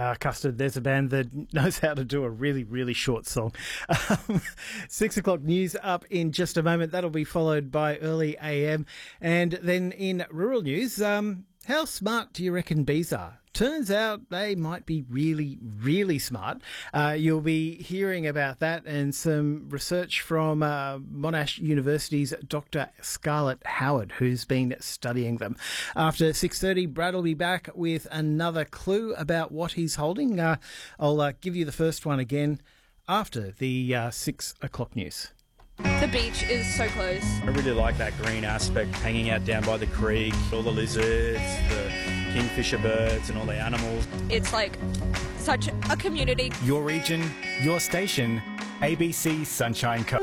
Custard, there's a band that knows how to do a really, really short song. 6 o'clock news up in just a moment. That'll be followed by early AM. And then in rural news, how smart do you reckon bees are? Turns out they might be really, really smart. You'll be hearing about that and some research from Monash University's Dr. Scarlett Howard, who's been studying them. After 6:30, Brad will be back with another clue about what he's holding. I'll give you the first one again after the 6 o'clock news. The beach is so close. I really like that green aspect, hanging out down by the creek, all the lizards, the kingfisher birds and all the animals. It's like such a community. Your region, your station, ABC Sunshine Coast.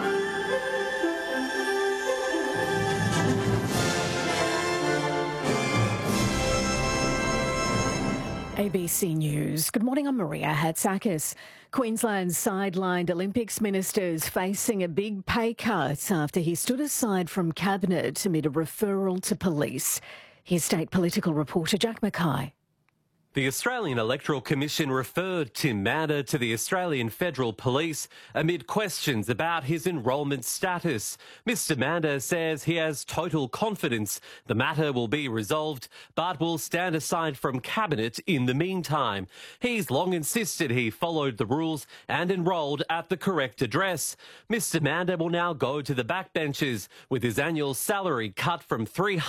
ABC News. Good morning, I'm Maria Hatzakis. Queensland's sidelined Olympics minister's facing a big pay cut after he stood aside from cabinet amid a referral to police. Here's state political reporter Jack Mackay. The Australian Electoral Commission referred Tim Mander to the Australian Federal Police amid questions about his enrolment status. Mr Mander says he has total confidence the matter will be resolved, but will stand aside from Cabinet in the meantime. He's long insisted he followed the rules and enrolled at the correct address. Mr Mander will now go to the backbenches with his annual salary cut from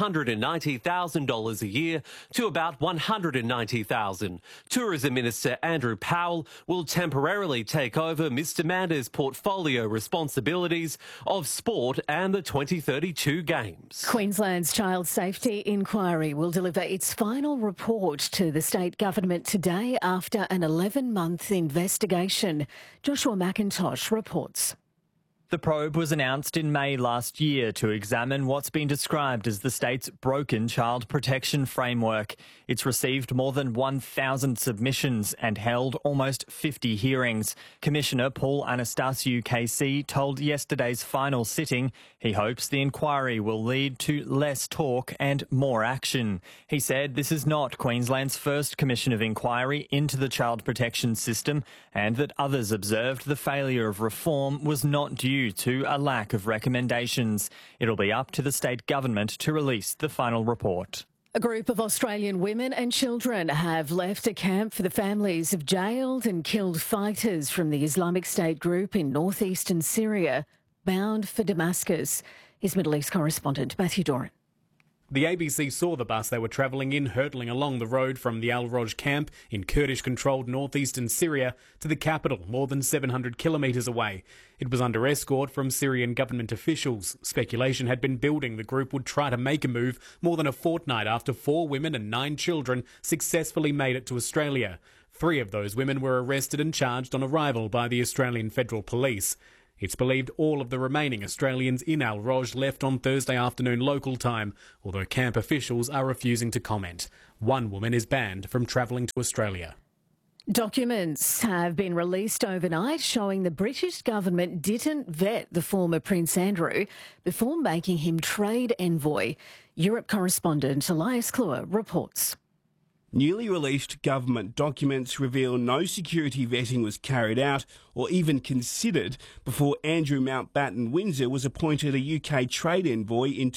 $390,000 a year to about $190,000. Tourism Minister Andrew Powell will temporarily take over Mr Mander's portfolio responsibilities of sport and the 2032 Games. Queensland's Child Safety Inquiry will deliver its final report to the state government today after an 11-month investigation. Joshua McIntosh reports. The probe was announced in May last year to examine what's been described as the state's broken child protection framework. It's received more than 1,000 submissions and held almost 50 hearings. Commissioner Paul Anastasiou KC told yesterday's final sitting he hopes the inquiry will lead to less talk and more action. He said this is not Queensland's first commission of inquiry into the child protection system and that others observed the failure of reform was not due to a lack of recommendations. It'll be up to the state government to release the final report. A group of Australian women and children have left a camp for the families of jailed and killed fighters from the Islamic State group in northeastern Syria, bound for Damascus. Here's Middle East correspondent Matthew Doran. The ABC saw the bus they were travelling in hurtling along the road from the Al-Roj camp in Kurdish-controlled northeastern Syria to the capital, more than 700 kilometres away. It was under escort from Syrian government officials. Speculation had been building the group would try to make a move more than a fortnight after 4 women and 9 children successfully made it to Australia. 3 of those women were arrested and charged on arrival by the Australian Federal Police. It's believed all of the remaining Australians in Al-Roj left on Thursday afternoon local time, although camp officials are refusing to comment. 1 woman is banned from travelling to Australia. Documents have been released overnight showing the British government didn't vet the former Prince Andrew before making him trade envoy. Europe correspondent Elias Kluwer reports. Newly released government documents reveal no security vetting was carried out or even considered before Andrew Mountbatten Windsor was appointed a UK trade envoy in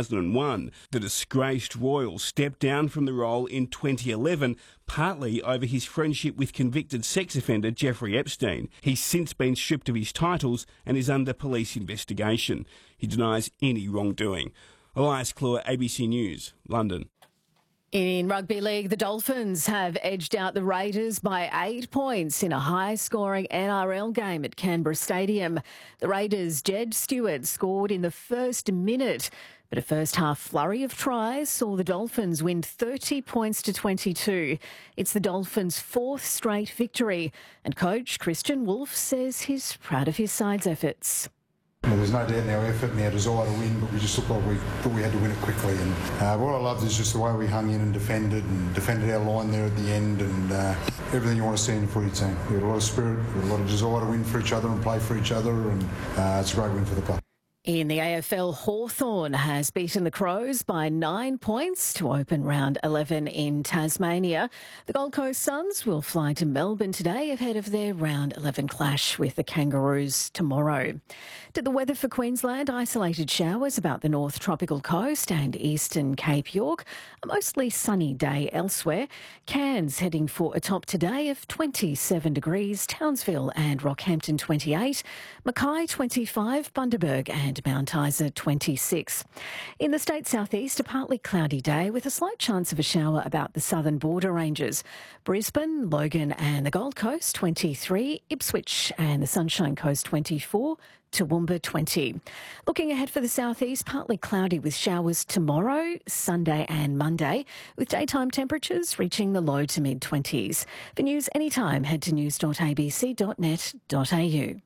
2001. The disgraced royal stepped down from the role in 2011, partly over his friendship with convicted sex offender Jeffrey Epstein. He's since been stripped of his titles and is under police investigation. He denies any wrongdoing. Elias Kluwer, ABC News, London. In rugby league, the Dolphins have edged out the Raiders by 8 points in a high-scoring NRL game at Canberra Stadium. The Raiders' Jed Stewart scored in the first minute, but a first-half flurry of tries saw the Dolphins win 30 points to 22. It's the Dolphins' 4th straight victory, and coach Christian Wolf says he's proud of his side's efforts. There's no doubt in our effort and our desire to win, but we just looked like we thought we had to win it quickly. And what I loved is just the way we hung in and defended our line there at the end, and everything you want to see in a footy team. We had a lot of spirit, we had a lot of desire to win for each other and play for each other, and it's a great win for the club. In the AFL, Hawthorn has beaten the Crows by 9 points to open round 11 in Tasmania. The Gold Coast Suns will fly to Melbourne today ahead of their round 11 clash with the Kangaroos tomorrow. To the weather for Queensland, isolated showers about the North Tropical Coast and eastern Cape York. A mostly sunny day elsewhere. Cairns heading for a top today of 27 degrees, Townsville and Rockhampton 28, Mackay 25, Bundaberg and Mount Isa 26. In the state southeast, a partly cloudy day with a slight chance of a shower about the southern border ranges. Brisbane, Logan and the Gold Coast 23, Ipswich and the Sunshine Coast 24, Toowoomba 20. Looking ahead for the southeast, partly cloudy with showers tomorrow, Sunday and Monday, with daytime temperatures reaching the low to mid-20s. For news anytime, head to news.abc.net.au.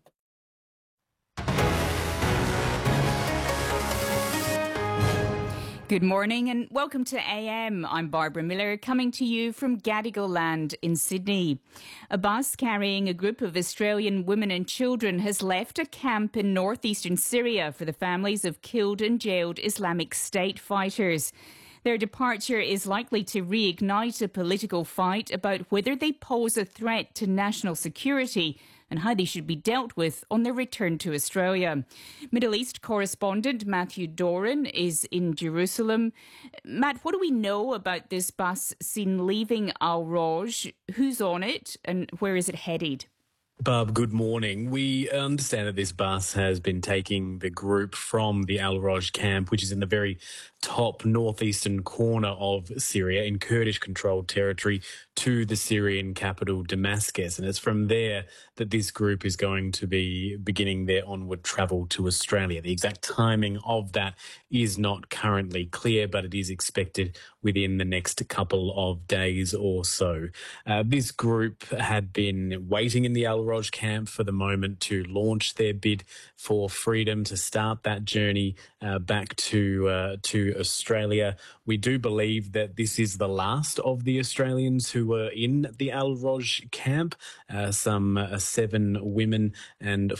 Good morning and welcome to AM. I'm Barbara Miller, coming to you from Gadigal Land in Sydney. A bus carrying a group of Australian women and children has left a camp in northeastern Syria for the families of killed and jailed Islamic State fighters. Their departure is likely to reignite a political fight about whether they pose a threat to national security and how they should be dealt with on their return to Australia. Middle East correspondent Matthew Doran is in Jerusalem. Matt, what do we know about this bus seen leaving Al Roj? Who's on it and where is it headed? Barb, good morning. We understand that this bus has been taking the group from the Al Roj camp, which is in the very top northeastern corner of Syria in Kurdish-controlled territory, to the Syrian capital Damascus. And it's from there that this group is going to be beginning their onward travel to Australia. The exact timing of that is not currently clear, but it is expected within the next couple of days or so. This group had been waiting in the Al Roj camp for the moment to launch their bid for freedom, to start that journey back to Australia. We do believe that this is the last of the Australians who were in the Al Roj camp, some 7 women and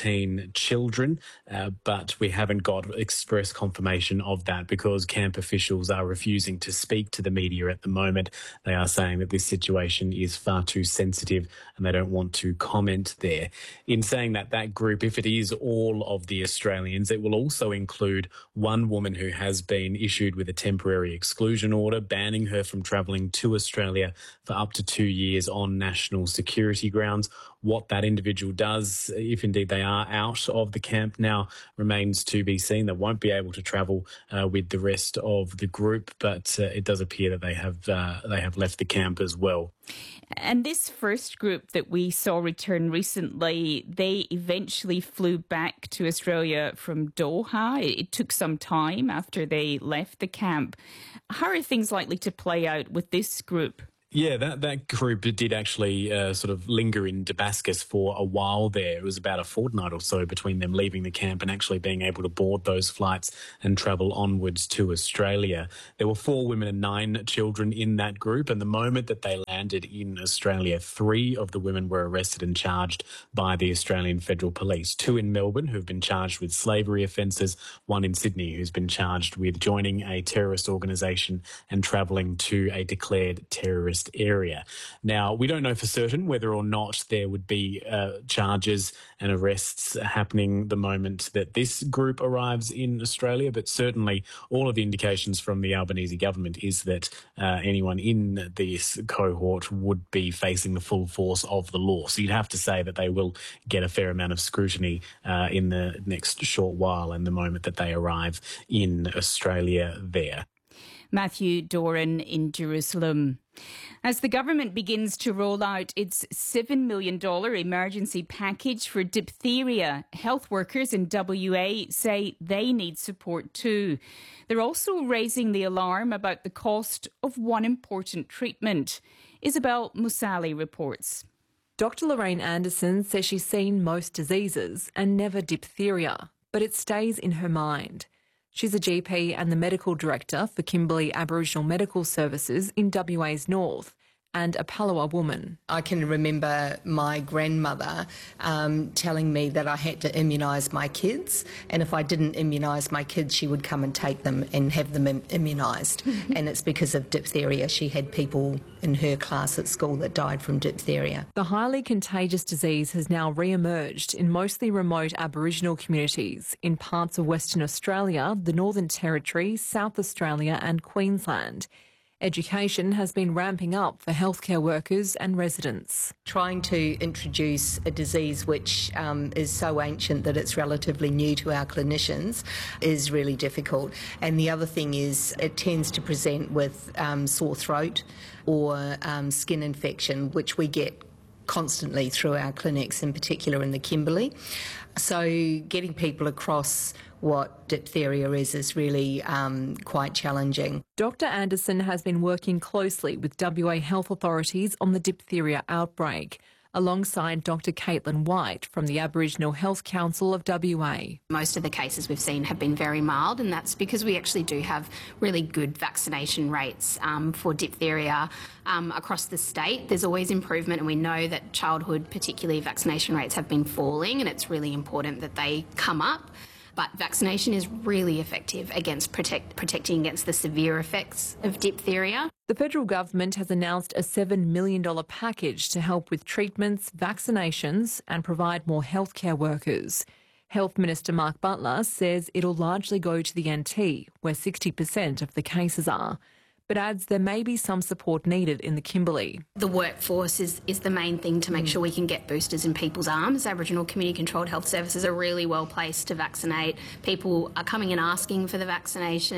14 children, but we haven't got express confirmation of that because camp officials are refusing to speak to the media at the moment. They are saying that this situation is far too sensitive and they don't want to comment there. In saying that, that group, if it is all of the Australians, it will also include one woman who has been issued with a temporary exclusion order banning her from travelling to Australia for up to 2 years on national security grounds. What that individual does, if indeed they are out of the camp now, remains to be seen. They won't be able to travel with the rest of the group, but it does appear that they have left the camp as well. And this first group that we saw return recently, they eventually flew back to Australia from Doha. It took some time after they left the camp. How are things likely to play out with this group? Yeah, that group did actually sort of linger in Damascus for a while there. It was about a fortnight or so between them leaving the camp and actually being able to board those flights and travel onwards to Australia. There were 4 women and 9 children in that group, and the moment that they landed in Australia, 3 of the women were arrested and charged by the Australian Federal Police. 2 in Melbourne who've been charged with slavery offences, 1 in Sydney who's been charged with joining a terrorist organisation and travelling to a declared terrorist area. Now, we don't know for certain whether or not there would be charges and arrests happening the moment that this group arrives in Australia, but certainly all of the indications from the Albanese government is that anyone in this cohort would be facing the full force of the law. So you'd have to say that they will get a fair amount of scrutiny in the next short while and the moment that they arrive in Australia there. Matthew Doran in Jerusalem. As the government begins to roll out its $7 million emergency package for diphtheria, health workers in WA say they need support too. They're also raising the alarm about the cost of one important treatment. Isabel Musali reports. Dr. Lorraine Anderson says she's seen most diseases and never diphtheria, but it stays in her mind. She's a GP and the medical director for Kimberley Aboriginal Medical Services in WA's north, and a Palawa woman. I can remember my grandmother telling me that I had to immunise my kids, and if I didn't immunise my kids, she would come and take them and have them immunised. And it's because of diphtheria. She had people in her class at school that died from diphtheria. The highly contagious disease has now re-emerged in mostly remote Aboriginal communities in parts of Western Australia, the Northern Territory, South Australia and Queensland. Education has been ramping up for healthcare workers and residents. Trying to introduce a disease which is so ancient that it's relatively new to our clinicians is really difficult. And the other thing is it tends to present with sore throat or skin infection, which we get constantly through our clinics, in particular in the Kimberley. So getting people across what diphtheria is really quite challenging. Dr Anderson has been working closely with WA health authorities on the diphtheria outbreak, alongside Dr Caitlin White from the Aboriginal Health Council of WA. Most of the cases we've seen have been very mild, and that's because we actually do have really good vaccination rates for diphtheria across the state. There's always improvement, and we know that childhood, particularly, vaccination rates have been falling, and it's really important that they come up. But vaccination is really effective against protecting against the severe effects of diphtheria. The federal government has announced a $7 million package to help with treatments, vaccinations and provide more healthcare workers. Health Minister Mark Butler says it'll largely go to the NT, where 60% of the cases are, but adds there may be some support needed in the Kimberley. The workforce is the main thing to make sure we can get boosters in people's arms. Aboriginal community-controlled health services are really well placed to vaccinate. People are coming and asking for the vaccination.